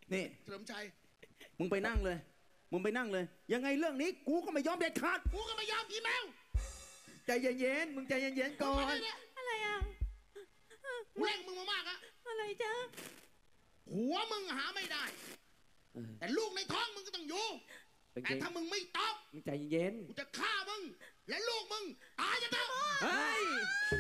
นี่เฉลิมชัยมึงไปนั่งเลยยังไงเรื่องนี้กูก็ไม่ยอมเด็ดขาดกูก็ไม่ยอมอีแมวใจเย็นๆมึงใจเย็นๆก่อนอะไรอ่ะเร่งมึงมากๆอะอะไรจ๊ะหัวมึงหาไม่ได้แต่ลูกในท้องมึงก็ต้องอยู่แต่ถ้ามึงไม่ตอบมึงใจเย็นกูจะฆ่ามึงและลูกมึงตายจะตายเฮ้ย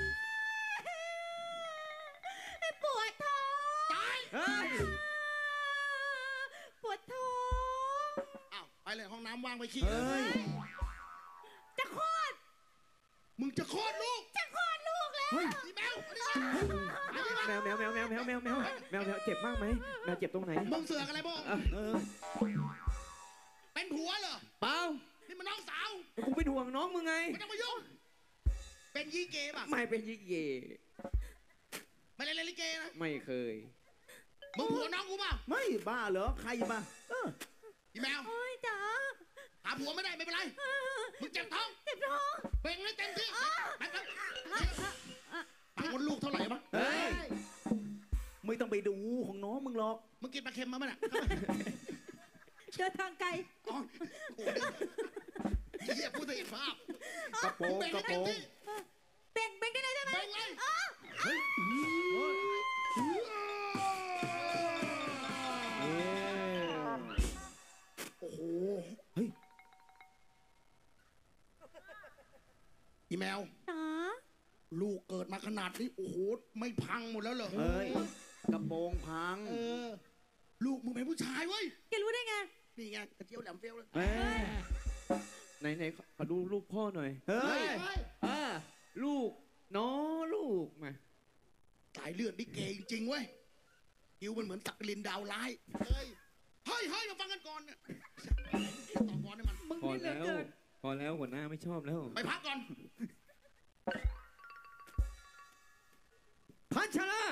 ปวดท้องตายเฮ้ยปวดท้องอ้าวไปเลยห้องน้ำวางไปขี้จะคลอดมึงจะคลอดลูกจะคลอดลูกแล้วอีแมวแมวเจ็บมากไหมแมวเจ็บตรงไหนมึงเสือกอะไรบ้างเป็นผัวเหรอเปล่านี่มันน้องสาวกูเป็นห่วงน้องมึงไงไม่ต้องมายุ่งเป็นยี่เกป่ะไม่เป็นยี่เกไม่เล่นลิเกนะไม่เคยมึงผัวน้องกูเปล่าไม่บ้าเหรอใครมาอีแมวโอ้ยจ๋าหาผัวไม่ได้ไม่เป็นไรมึงเจ็บท้องเบ่งให้เต็มที่ไปปากมดลูกเท่าไหร่บ้างเฮ้ยไม่ต้องไปดูของน้องมึงหรอกมึงกินปลาเค็มมาไหมน่ะเดินทางไกลอ๋อเหี้ยพูดถึงภาพกระโปรงเบ่งได้เลยใช่ไหมเบ่งเลยโอ้โหเฮ้ยอีแมวจ๋าลูกเกิดมาขนาดนี้โอ้โหไม่พังหมดแล้วเหรอเฮ้ยกระโปรงพังลูกมึงเป็นผู้ชายเว้ยแกรู้ได้ไงนี่ไงกระเจียวแหลมเฟี้ยวเลยไหนขอดูลูกพ่อหน่อยเฮ้ยลูกน้อลูกมาสายเลือดนี่เก่งจริงเว้ยคิวมันเหมือนสักลินดาวร้ายเฮ้ยมาฟังกันก่อนเนี่ยต่อก่อนให้มันพอแล้วหัวหน้าไม่ชอบแล้วไปพักก่อนพัชรา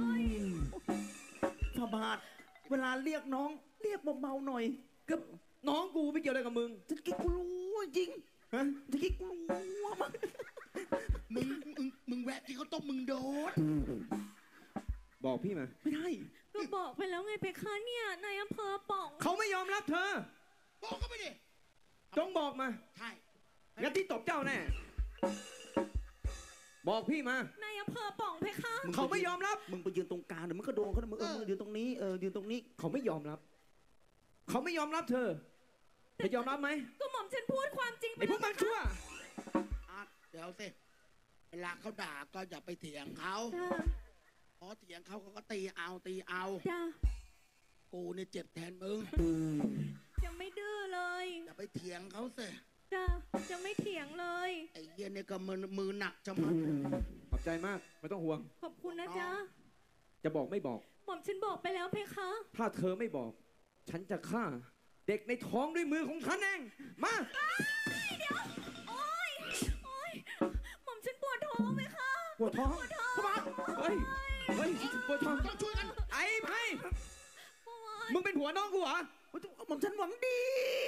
พระบาทเวลาเรียกน้องเรียกเบาๆหน่อยก็น้องกูไม่เกี่ยวอะไรกับมึงจะคิดกูรู้จริงฮะจะคิดกูรู้มึงแวะที่เขาต้มมึงโดนบอกพี่มาไม่ได้ก็บอกไปแล้วไงไปค้าเนี่ยนายอำเภอป๋องเขาไม่ยอมรับเธอบอกเขาไปดิจงบอกมาใช่งั้นที่ตบเจ้าแน่บอกพี่มานายอำเภอป๋องเพคะเขาไม่ยอมรับมึงไปยืนตรงกลางเดี๋ยวมึงก็โดนเขามึงยืนตรงนี้ยืนตรงนี้เขาไม่ยอมรับเขาไม่ยอมรับเธอจะยอมรับไหมก็หม่อมฉันพูดความจริงไอ้พวกมันชั่วเดี๋ยวสิเวลาเขาด่าก็อย่าไปเถียงเขาพอเถียงเขาก็ตีเอากูเนี่ยเจ็บแทนมึงจะไม่ดื้อเลยอย่าไปเถียงเขาสิจะไม่เถียงเลยไอ้เหี้ยเนี่ยก็มือหนักจะมันขอบใจมากไม่ต้องห่วงขอบคุณนะจ๊ะจะบอกไม่บอกหม่อมฉันบอกไปแล้วเพคะถ้าเธอไม่บอกฉันจะฆ่าเด็กในท้องด้วยมือของฉันเองมาเดี๋ยวโอ๊ยหม่อมฉันปวดท้องเพคะปวดท้องพระบาทเฮ้ยปวดท้องต้องช่วยกันไอ้มึงเป็นหัวน้องกูเหรอหม่อมฉันหวังดี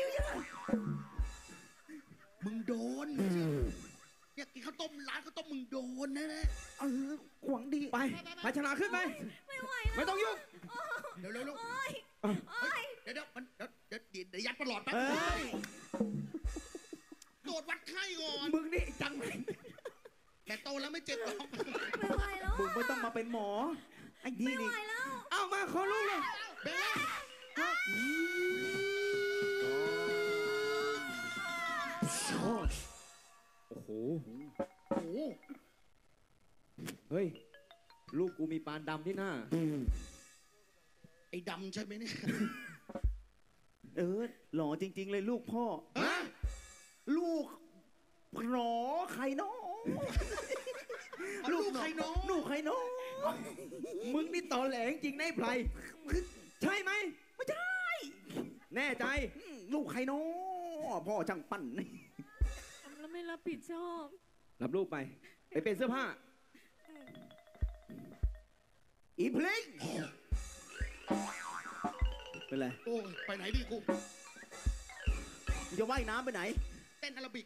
มึงโดนเนี่ยกินข้าวต้มร้านข้าวต้มมึงโดนนะหวังดีไปชนะขึ้นไปไม่ไหวไม่ต้องยุ่งเดี๋ยวเดี๋ยวยัดประหลอดแป๊บตรวจวัดไข้ก่อนมึงนี่จังแต่โตแล้วไม่เจ็บหรอกไม่ไหวแล้วมึงไม่ต้องมาเป็นหมอไอ้นี่นี่เอามาขอลูกเลยเบ๊โอ้โหเฮ้ยลูกกูมีปานดำที่หน้าไอ้ดำใช่ไหมเนี่ยหล่อจริงๆเลยลูกพ่อลูกหรอใครน้องลูกใครน้องมึงนี่ตอแหลจริงๆนะไอ้ไพรใช่ไหมไม่ใช่แน่ใจลูกใครน้องพ่อช่างปั้นแล้วไม่รับผิดชอบรับลูกไปเป็นเสื้อผ้าอีเพลงเป็นไรโอ้ไปไหนดีกูจะว่ายน้ำไปไหนเต้นอาราบิก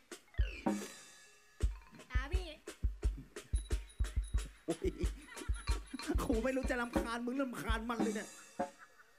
พี่ครูไม่รู้จะรำคาญมึงรำคาญมันเลยเนี่ย